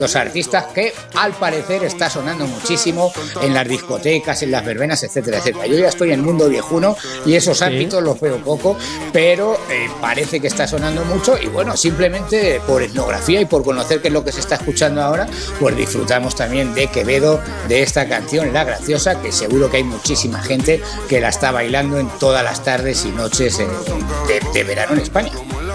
los artistas que al parecer está sonando muchísimo en las discotecas, en las verbenas, etcétera, etcétera. Yo ya estoy en el mundo viejuno y esos ámbitos los veo poco, pero parece que está sonando mucho y bueno, simplemente por etnografía y por conocer qué es lo que se está escuchando ahora, pues disfrutamos también de Quevedo, de esta canción La Graciosa, que seguro que hay muchísima gente que la está bailando en todas las tardes y noches de verano en España.